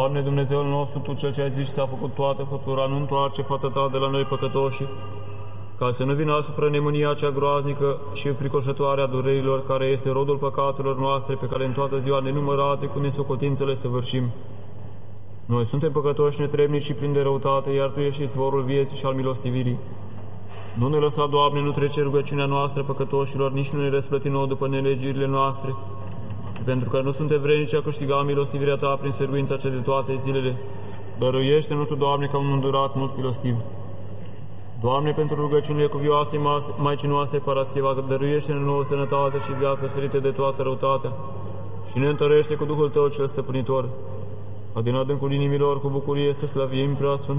Doamne, Dumnezeul nostru, Tu cel ce ai zis și s-a făcut toată făptura, nu întoarce fața Ta de la noi păcătoși, ca să nu vină asupra nemânia cea groaznică și înfricoșătoare a durerilor, care este rodul păcatelor noastre, pe care în toată ziua nenumărate cu nesocotințele săvârșim. Noi suntem păcătoși, netrebnici și plini de răutate, iar Tu ești izvorul vieții și al milostivirii. Nu ne lăsa, Doamne, nu trece rugăciunea noastră păcătoșilor, nici nu ne răsplăti nouă după nelegirile noastre, pentru că nu suntem vrednici a câștiga milostivirea Ta prin săruința cea de toate zilele. Dăruiește-ne Tu, Doamne, ca un îndurat mult milostiv. Doamne, pentru rugăciunile cuvioase Maicii noastre Parascheva, dăruiește-ne nouă sănătate și viață ferită de toată răutatea și ne întărește cu Duhul Tău cel stăpânitor, ca din adâncul inimilor cu bucurie să slăvim Preasfânt